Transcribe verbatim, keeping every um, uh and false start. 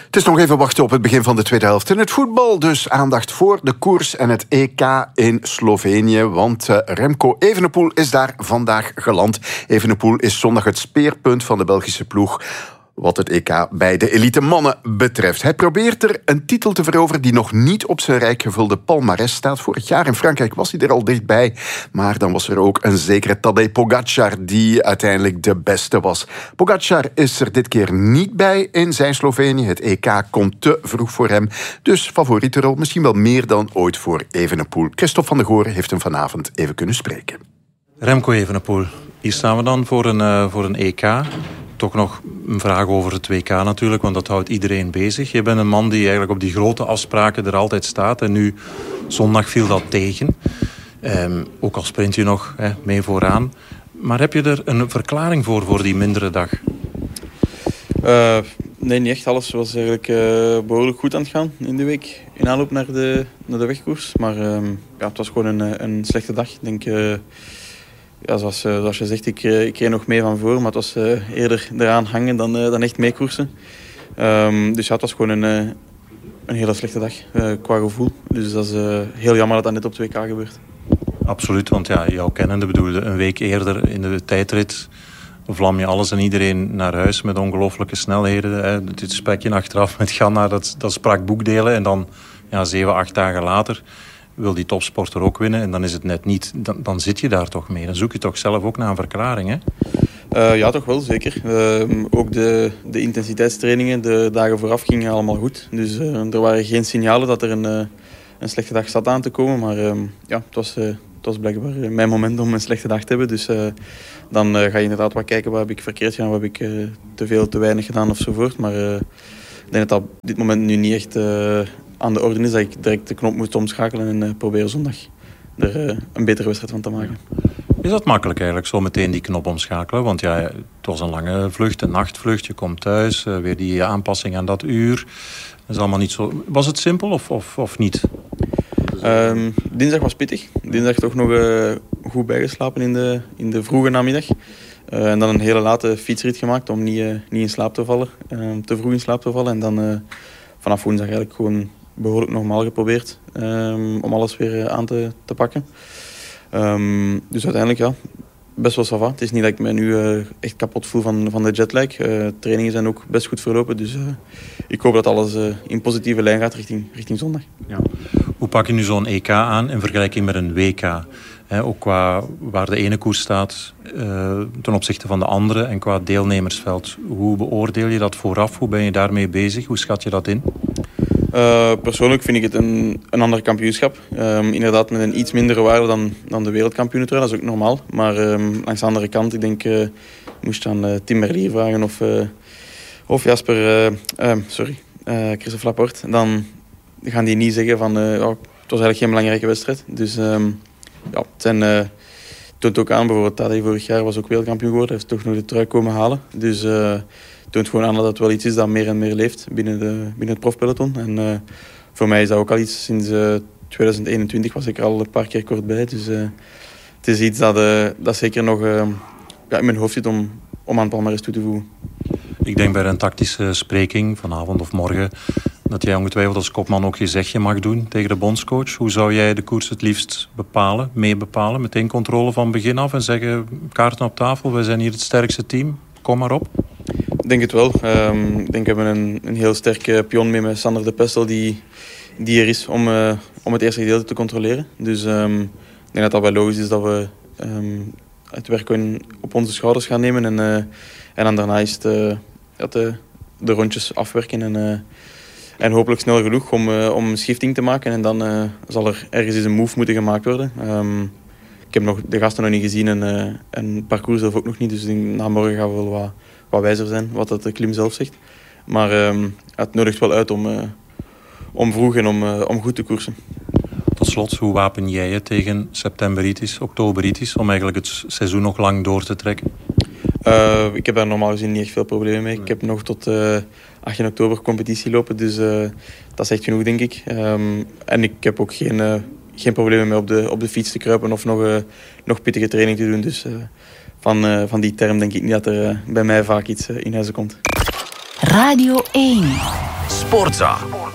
Het is nog even wachten op het begin van de tweede helft in het voetbal. Dus aandacht voor de koers en het E K in Slovenië. Want uh, Remco Evenepoel is daar vandaag geland. Evenepoel is zondag het speerpunt van de Belgische ploeg wat het E K bij de elite mannen betreft. Hij probeert er een titel te veroveren die nog niet op zijn rijk gevulde palmares staat. Vorig jaar in Frankrijk was hij er al dichtbij. Maar dan was er ook een zekere Tadej Pogacar die uiteindelijk de beste was. Pogacar is er dit keer niet bij in zijn Slovenië. Het E K komt te vroeg voor hem. Dus favoriete rol misschien wel meer dan ooit voor Evenepoel. Christophe van der Goor heeft hem vanavond even kunnen spreken. Remco Evenepoel, hier staan we dan voor een, uh, voor een E K. Toch nog een vraag over het W K natuurlijk, want dat houdt iedereen bezig. Je bent een man die eigenlijk op die grote afspraken er altijd staat. En nu, zondag viel dat tegen. Um, ook al sprint je nog hè, mee vooraan. Maar heb je er een verklaring voor, voor die mindere dag? Uh, nee, niet echt. Alles was eigenlijk uh, behoorlijk goed aan het gaan in de week. In aanloop naar de, naar de wegkoers. Maar uh, ja, het was gewoon een, een slechte dag. Ik denk... Uh, Ja, zoals, zoals je zegt, ik, ik reed nog mee van voor, maar het was uh, eerder eraan hangen dan, uh, dan echt meekoersen. Um, dus ja, het was gewoon een, uh, een hele slechte dag uh, qua gevoel. Dus dat is uh, heel jammer dat dat net op het W K gebeurt. Absoluut, want ja, jouw kennende bedoelde een week eerder in de tijdrit vlam je alles en iedereen naar huis met ongelooflijke snelheden. Hè. Dit spekje achteraf met Ganna, dat, dat sprak boekdelen. En dan ja, zeven, acht dagen later wil die topsporter ook winnen en dan is het net niet, dan, dan zit je daar toch mee. Dan zoek je toch zelf ook naar een verklaring, hè? Uh, ja, toch wel, zeker. Uh, ook de, de intensiteitstrainingen, de dagen vooraf gingen allemaal goed. Dus uh, er waren geen signalen dat er een, uh, een slechte dag zat aan te komen. Maar uh, ja, het was, uh, het was blijkbaar mijn moment om een slechte dag te hebben. Dus uh, dan uh, ga je inderdaad wat kijken, wat heb ik verkeerd gedaan, wat heb ik uh, te veel, te weinig gedaan ofzovoort. Maar uh, ik denk dat dat op dit moment nu niet echt... Uh, aan de orde is dat ik direct de knop moet omschakelen en uh, proberen zondag er uh, een betere wedstrijd van te maken. Is dat makkelijk eigenlijk, zo meteen die knop omschakelen? Want ja, het was een lange vlucht, een nachtvlucht, je komt thuis, uh, weer die aanpassing aan dat uur. Dat is allemaal niet zo... Was het simpel of, of, of niet? Um, dinsdag was pittig. Dinsdag toch nog uh, goed bijgeslapen in de, in de vroege namiddag. Uh, en dan een hele late fietsrit gemaakt om niet, uh, niet in slaap te vallen, uh, te vroeg in slaap te vallen. En dan uh, vanaf woensdag eigenlijk gewoon behoorlijk normaal geprobeerd um, om alles weer aan te, te pakken. Um, dus uiteindelijk ja, best wel ça va. Het is niet dat ik me nu uh, echt kapot voel van, van de jetlag. Uh, trainingen zijn ook best goed verlopen. Dus uh, ik hoop dat alles uh, in positieve lijn gaat richting, richting zondag. Ja. Hoe pak je nu zo'n E K aan in vergelijking met een W K? He, ook qua waar de ene koers staat uh, ten opzichte van de andere en qua deelnemersveld. Hoe beoordeel je dat vooraf? Hoe ben je daarmee bezig? Hoe schat je dat in? Uh, persoonlijk vind ik het een, een ander kampioenschap. Um, inderdaad met een iets mindere waarde dan, dan de wereldkampioenentrui, dat is ook normaal. Maar um, langs de andere kant, ik denk, uh, moest je aan uh, Tim Merlier vragen of, uh, of Jasper, uh, uh, sorry, uh, Christophe Laporte, dan gaan die niet zeggen van, uh, oh, het was eigenlijk geen belangrijke wedstrijd. Dus um, ja, het zijn, uh, toont ook aan, bijvoorbeeld Tadej vorig jaar was ook wereldkampioen geworden, hij heeft toch nog de trui komen halen. Dus uh, toont gewoon aan dat het wel iets is dat meer en meer leeft binnen, de, binnen het profpeloton. En uh, voor mij is dat ook al iets. Sinds uh, twintig eenentwintig was ik er al een paar keer kort bij. Dus uh, het is iets dat, uh, dat zeker nog uh, ja, in mijn hoofd zit om, om aan het palmares toe te voegen. Ik denk bij een tactische spreking vanavond of morgen dat jij ongetwijfeld als kopman ook je zegje mag doen tegen de bondscoach. Hoe zou jij de koers het liefst bepalen, mee bepalen? Meteen controle van begin af en zeggen, kaarten op tafel, wij zijn hier het sterkste team, kom maar op. Ik denk het wel. Um, ik denk we hebben een, een heel sterke pion mee met Sander de Pestel die, die er is om, uh, om het eerste gedeelte te controleren. Dus um, ik denk dat dat wel logisch is dat we um, het werk in, op onze schouders gaan nemen. En, uh, en dan daarna is het uh, de, de rondjes afwerken. En, uh, en hopelijk snel genoeg om, uh, om een schifting te maken. En dan uh, zal er ergens eens een move moeten gemaakt worden. Um, ik heb nog de gasten nog niet gezien en, uh, en het parcours zelf ook nog niet. Dus na morgen gaan we wel wat... wat wijzer zijn, wat het de klim zelf zegt. Maar uh, het nodigt wel uit om, uh, om vroeg en om, uh, om goed te koersen. Tot slot, hoe wapen jij je tegen septemberitis, oktoberitis, om eigenlijk het seizoen nog lang door te trekken? Uh, ik heb daar normaal gezien niet echt veel problemen mee. Nee. Ik heb nog tot uh, achttien oktober competitie lopen, dus uh, dat is echt genoeg, denk ik. Um, en ik heb ook geen, uh, geen problemen mee op de, op de fiets te kruipen of nog, uh, nog pittige training te doen. Dus uh, van, uh, van die term denk ik niet dat er uh, bij mij vaak iets uh, in huizen komt. Radio één. Sportza.